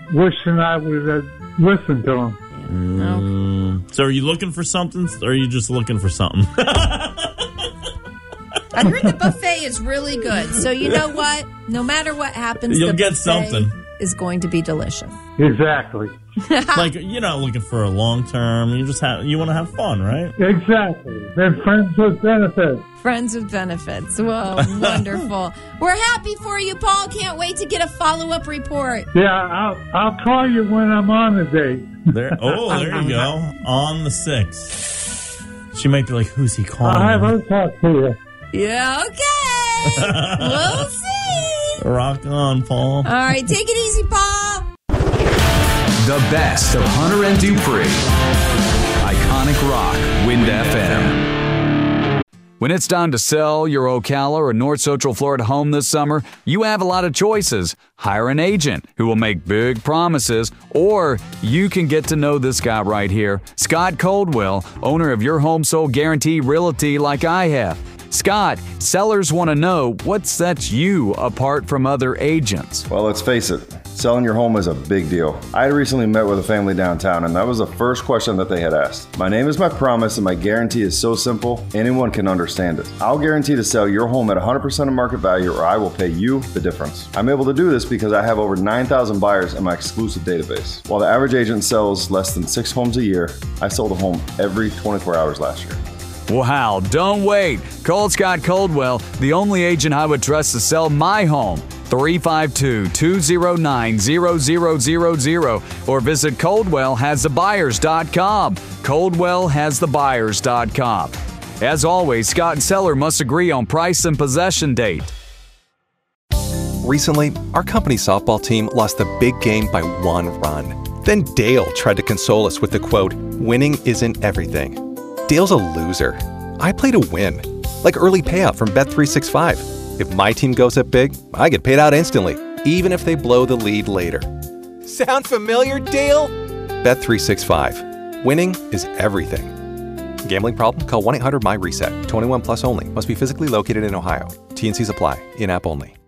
wishing I would have listened to him. So are you looking for something, or are you just looking for something? I heard the buffet is really good. So you know what? No matter what happens, You'll the get buffet something. is going to be delicious. Exactly. Like, you're not looking for a long term. You want to have fun, right? Exactly. They're friends with benefits. Friends with benefits. Whoa, wonderful. We're happy for you, Paul. Can't wait to get a follow-up report. Yeah, I'll call you when I'm on the date. There you go. On the 6th. She might be like, who's he calling? I'll have her talk to you. Yeah, okay. We'll see. Rock on, Paul. All right, take it easy, Paul. The best of Hunter and Dupree. Iconic Rock, Wind FM. When it's time to sell your Ocala or North Central Florida home this summer, you have a lot of choices. Hire an agent who will make big promises, or you can get to know this guy right here, Scott Coldwell, owner of Your Home Sold Guarantee Realty like I have. Scott, sellers want to know what sets you apart from other agents. Well, let's face it, selling your home is a big deal. I had recently met with a family downtown, and that was the first question that they had asked. My name is my promise, and my guarantee is so simple, anyone can understand it. I'll guarantee to sell your home at 100% of market value, or I will pay you the difference. I'm able to do this because I have over 9,000 buyers in my exclusive database. While the average agent sells less than 6 homes a year, I sold a home every 24 hours last year. Wow, don't wait. Call Scott Coldwell, the only agent I would trust to sell my home. 352-209-0000 or visit ColdwellHasTheBuyers.com. ColdwellHasTheBuyers.com. As always, Scott and seller must agree on price and possession date. Recently, our company's softball team lost the big game by 1 run. Then Dale tried to console us with the quote, "Winning isn't everything." Dale's a loser. I play to win, like early payout from Bet365. If my team goes up big, I get paid out instantly, even if they blow the lead later. Sound familiar, Dale? Bet365. Winning is everything. Gambling problem? Call 1-800-MY-RESET. 21 plus only. Must be physically located in Ohio. T&Cs apply. In-app only.